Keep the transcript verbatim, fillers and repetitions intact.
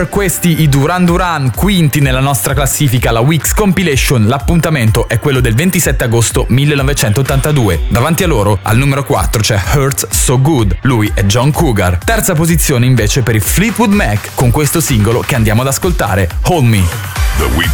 Questi i Duran Duran, quinti nella nostra classifica, la Weeks Compilation. L'appuntamento è quello del ventisette agosto millenovecentottantadue. Davanti a loro, al numero quattro, c'è Hurts So Good. Lui è John Cougar. Terza posizione invece per i Fleetwood Mac, con questo singolo che andiamo ad ascoltare, Hold Me. The Week